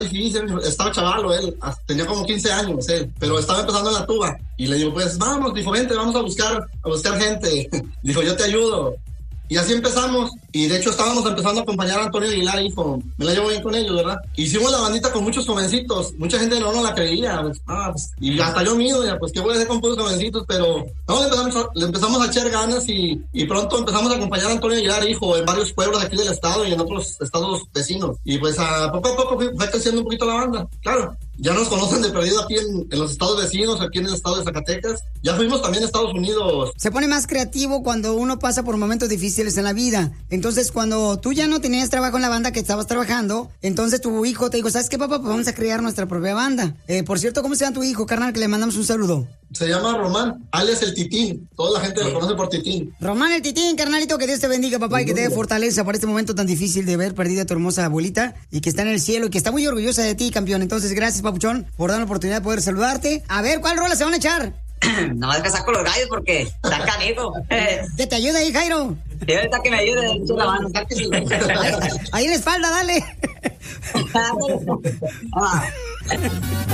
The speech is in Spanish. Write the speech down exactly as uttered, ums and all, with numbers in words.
difícil, estaba chavalo él, tenía como quince años él, pero estaba empezando en la tuba. Y le digo, pues vamos, dijo, vente, vamos a buscar, a buscar gente. Dijo, yo te ayudo. Y así empezamos, y de hecho estábamos empezando a acompañar a Antonio Aguilar, hijo, me la llevo bien con ellos, ¿verdad? Hicimos la bandita con muchos jovencitos, mucha gente no nos la creía, pues, ah, pues, y hasta yo mismo, ya, pues, ¿qué voy a hacer con puros jovencitos? Pero, no, le empezamos a, le empezamos a echar ganas, y, y pronto empezamos a acompañar a Antonio Aguilar, hijo, en varios pueblos aquí del estado y en otros estados vecinos. Y pues, a poco a poco fue, fue creciendo un poquito la banda, claro. Ya nos conocen de perdido aquí en, en los estados vecinos, aquí en el estado de Zacatecas. Ya fuimos también a Estados Unidos. Se pone más creativo cuando uno pasa por momentos difíciles en la vida. Entonces, cuando tú ya no tenías trabajo en la banda que estabas trabajando, entonces tu hijo te dijo, ¿sabes qué, papá? Pues vamos a crear nuestra propia banda. Eh, por cierto, ¿cómo se llama tu hijo, carnal? Que le mandamos un saludo. Se llama Román, alias el Titín. Toda la gente lo conoce por Titín. Román el Titín, carnalito, que Dios te bendiga, papá, y que te dé fortaleza por este momento tan difícil de ver perdido a tu hermosa abuelita y que está en el cielo y que está muy orgullosa de ti, campeón. Entonces, gracias, papuchón, por dar la oportunidad de poder saludarte. A ver, ¿cuál rola se van a echar? No, es que saco los gallos porque está canijo. ¿Que te ayude ahí, Jairo? Sí, ahorita que me ayude, echo la mano. Ahí en la espalda, dale. Ah.